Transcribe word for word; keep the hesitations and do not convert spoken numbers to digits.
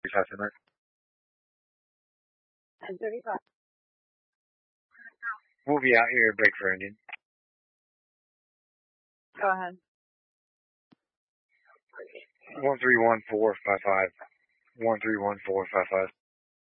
Customer. ten thirty-five. We'll be out here, break for engine. Go ahead. One three one four five five. One three one four five five.